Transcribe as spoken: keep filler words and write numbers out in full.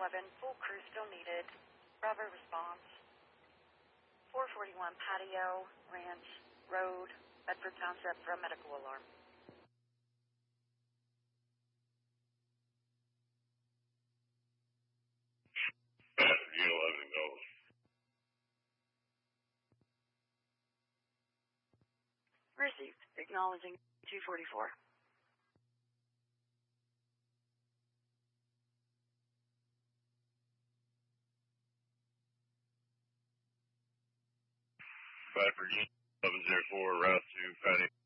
eleven, full crew still needed. Bravo response. four forty-one Patio Ranch Road, Bedford Township for a medical alarm. Bedford eleven goes. Received. Acknowledging two forty-four. Bedford eleven oh four, route to Patio.